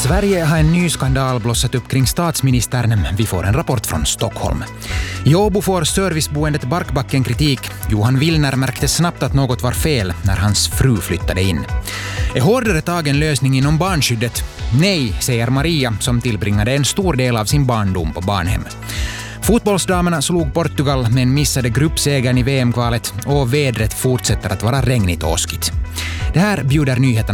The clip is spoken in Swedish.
Sverige har en ny skandal blossat upp kring statsministern. Vi får en rapport från Stockholm. I Åbo får serviceboendet Barkbacken kritik. Johan Willner märkte snabbt att något var fel när hans fru flyttade in. Är hårdare tag en lösning inom barnskyddet? Nej, säger Maria som tillbringade en stor del av sin barndom på barnhem. Fotbollsdamerna slog Portugal men missade gruppsegern i VM-kvalet och vädret fortsätter att vara regnigt och åskigt. Det här bjuder nyheterna